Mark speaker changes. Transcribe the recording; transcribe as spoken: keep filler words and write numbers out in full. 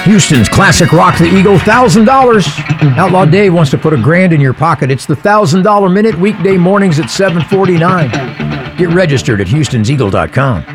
Speaker 1: Houston's classic rock the Eagle, one thousand dollars. Outlaw Dave wants to put a grand in your pocket. It's the one thousand dollars minute, weekday mornings at seven forty-nine. Get registered at houstons eagle dot com.